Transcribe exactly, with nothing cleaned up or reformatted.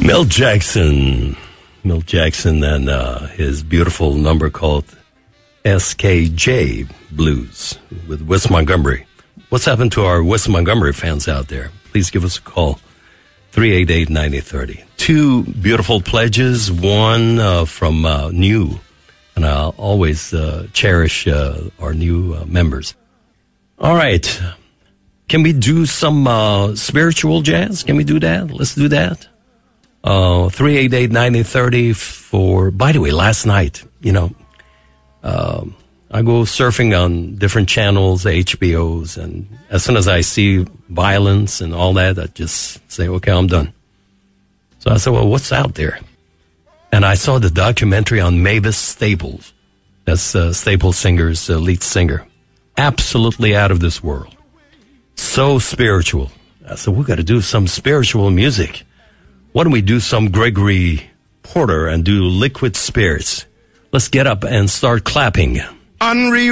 Milt Jackson. Milt Jackson and uh, his beautiful number called S K J Blues with Wes Montgomery. What's happened to our Wes Montgomery fans out there? Please give us a call. three eight eight, nine zero three zero. Two beautiful pledges. One uh, from uh, new. And I'll always uh, cherish uh, our new uh, members. All right. Can we do some uh, spiritual jazz? Can we do that? Let's do that. Uh, three eight eight, nine zero three zero for, by the way, last night, you know, uh, I go surfing on different channels, H B Os, and as soon as I see violence and all that, I just say, okay, I'm done. So I said, well, what's out there? And I saw the documentary on Mavis Staples. That's uh, Staples Singer's uh, lead singer. Absolutely out of this world. So spiritual. I said, we got to do some spiritual music. Why don't we do some Gregory Porter and do Liquid Spirits? Let's get up and start clapping. Unreal.